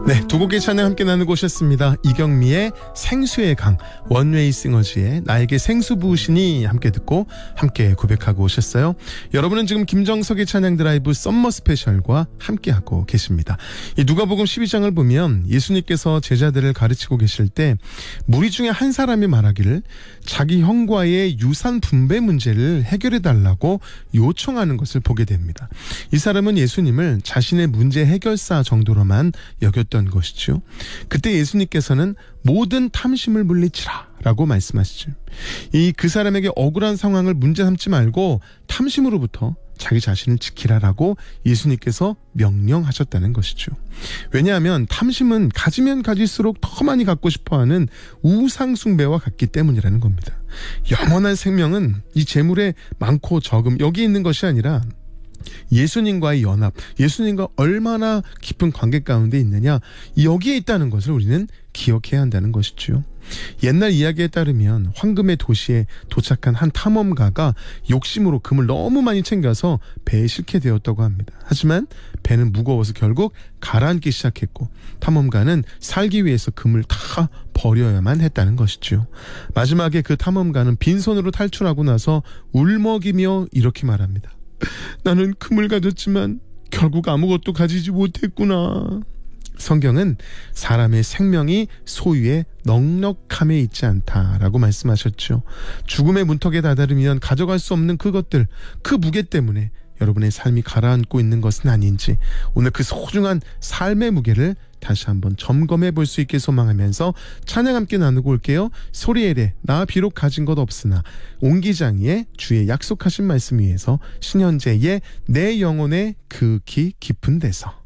네, 두 곡의 찬양 함께 나누고 오셨습니다. 이경미의 생수의 강, 원웨이 싱어즈의 나에게 생수 부으시니 함께 듣고 함께 고백하고 오셨어요. 여러분은 지금 김정석의 찬양 드라이브 썸머 스페셜과 함께하고 계십니다. 이 누가복음 12장을 보면 예수님께서 제자들을 가르치고 계실 때 무리 중에 한 사람이 말하기를 자기 형과의 유산 분배 문제를 해결해 달라고 요청하는 것을 보게 됩니다. 이 사람은 예수님을 자신의 문제 해결사 정도로만 여겼던 것이죠. 그때 예수님께서는 모든 탐심을 물리치라 라고 말씀하시죠. 그 사람에게 억울한 상황을 문제 삼지 말고 탐심으로부터 자기 자신을 지키라라고 예수님께서 명령하셨다는 것이죠. 왜냐하면 탐심은 가지면 가질수록 더 많이 갖고 싶어하는 우상 숭배와 같기 때문이라는 겁니다. 영원한 생명은 이 재물의 많고 적음 여기 있는 것이 아니라 예수님과의 연합, 예수님과 얼마나 깊은 관계 가운데 있느냐, 여기에 있다는 것을 우리는 기억해야 한다는 것이죠. 옛날 이야기에 따르면 황금의 도시에 도착한 한 탐험가가 욕심으로 금을 너무 많이 챙겨서 배에 싣게 되었다고 합니다. 하지만 배는 무거워서 결국 가라앉기 시작했고 탐험가는 살기 위해서 금을 다 버려야만 했다는 것이죠. 마지막에 그 탐험가는 빈손으로 탈출하고 나서 울먹이며 이렇게 말합니다. 나는 금을 가졌지만 결국 아무것도 가지지 못했구나. 성경은 사람의 생명이 소유의 넉넉함에 있지 않다라고 말씀하셨죠. 죽음의 문턱에 다다르면 가져갈 수 없는 그것들, 그 무게 때문에 여러분의 삶이 가라앉고 있는 것은 아닌지 오늘 그 소중한 삶의 무게를 다시 한번 점검해 볼 수 있게 소망하면서 찬양 함께 나누고 올게요. 소리엘의 나 비록 가진 것 없으나, 옹기장이의 주의 약속하신 말씀 위에서, 신현재의 내 영혼의 극히 깊은 데서.